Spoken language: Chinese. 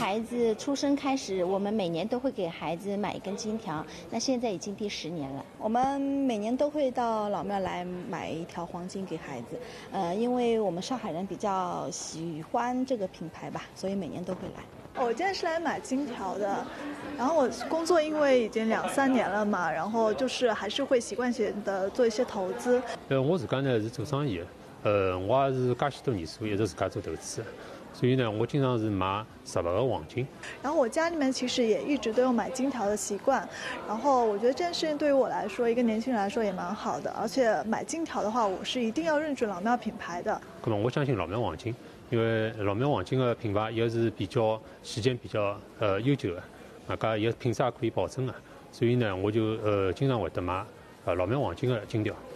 孩子出生开始，我们每年都会给孩子买一根金条，那现在已经第10年了。 我们每年都会到老庙来买一条黄金给孩子，因为我们上海人比较喜欢这个品牌吧，所以每年都会来。 我今天是来买金条的，然后我工作因为已经2、3年了嘛，然后就是还是会习惯性的做一些投资。 我自家呢是做生意的，我也是介许多年数一直自家做投资，所以呢，我经常是买实物的黄金。 然后我家里面其实也一直都有买金条的习惯，然后我觉得这件事情对于我来说，一个年轻人来说也蛮好的，而且买金条的话，我是一定要认准老庙品牌的。 那么我相信老庙黄金，因为老庙黄金的品牌也是比较时间比较悠久的，搿也品质也可以保证的，所以呢，我就经常会得买老庙黄金的金条。